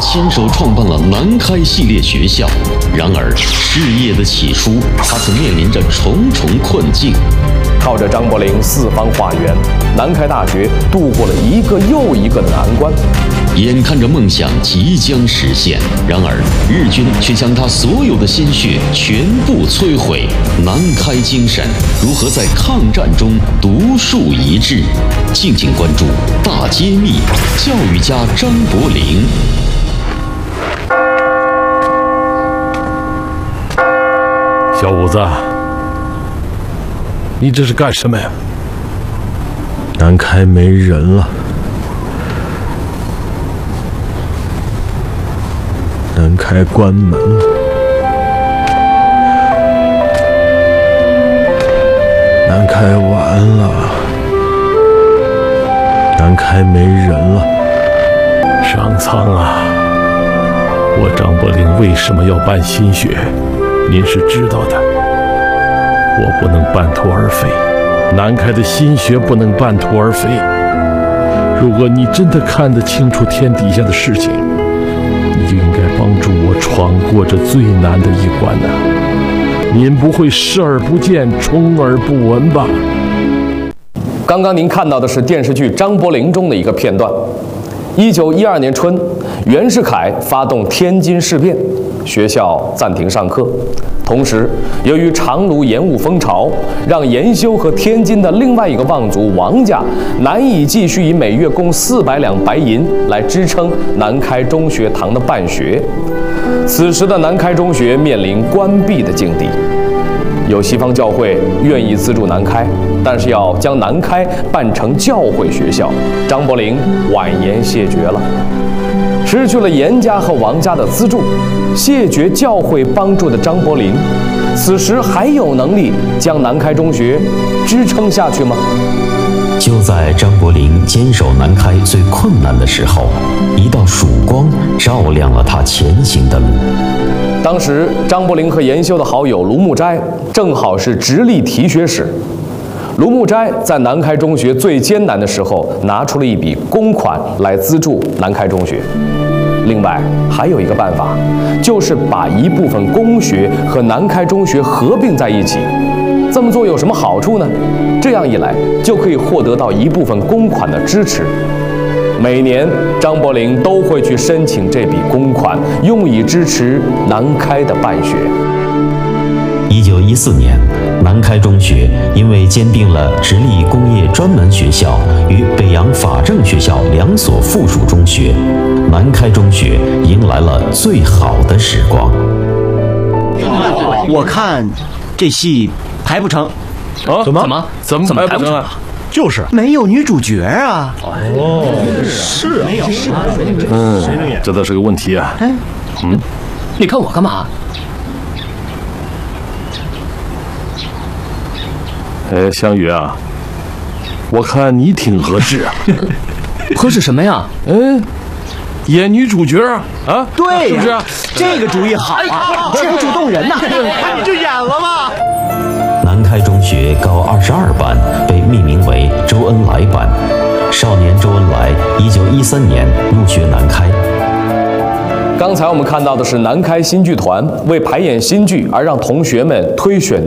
亲手创办了南开系列学校。然而，事业的起初，他曾面临着重重困境。 靠着张伯苓四方化缘，南开大学度过了一个又一个的难关。 眼看着梦想即将实现，然而日军却将他所有的心血全部摧毁。南开精神如何在抗战中独树一帜？敬请关注《大揭秘》，教育家张伯苓。 小五子，你这是干什么呀？ 南开没人了，南开关门了，南开完了，南开没人了。 上苍啊，我张伯苓为什么要办新学？您是知道的，我不能半途而废，南开的新学不能半途而废。如果你真的看得清楚天底下的事情，你就应该帮助我闯过这最难的一关呐。您不会视而不见，充耳不闻吧？ 刚刚您看到的是电视剧《张伯苓》中的一个片段。1912年春，袁世凯发动天津事变，学校暂停上课。同时，由于长卢盐务风潮，让严修和天津的另外一个望族王家难以继续以每月供400两白银来支撑南开中学堂的办学。此时的南开中学面临关闭的境地。有西方教会愿意资助南开，但是要将南开办成教会学校，张伯苓婉言谢绝了。失去了严家和王家的资助，谢绝教会帮助的张伯苓，此时还有能力将南开中学支撑下去吗？ 就在张伯苓坚守南开最困难的时候，一道曙光照亮了他前行的路。 当时，张伯苓和严修的好友卢木斋正好是直隶提学使。卢木斋在南开中学最艰难的时候，拿出了一笔公款来资助南开中学。另外，还有一个办法，就是把一部分公学和南开中学合并在一起。这么做有什么好处呢？这样一来，就可以获得到一部分公款的支持。每年，张伯苓都会去申请这笔公款，用以支持南开的办学。 1914年，南开中学因为兼并了直隶工业专门学校与北洋法政学校2所附属中学，南开中学迎来了最好的时光。 我看这戏排不成。 啊？怎么排不成啊？ 就是没有女主角啊！ 哦，是啊，没有。这倒是个问题啊。 你看我干嘛？ 哎，香雨啊，我看你挺合适啊。 合适什么呀？ 演女主角啊？ 对呀， 是不是？ 这个主意好啊，楚楚动人呐！那你就演了吧。 南开中学高22班被命名为周恩来班，少年周恩来1913年入学南开。 刚才我们看到的是南开新剧团为排演新剧而让同学们推选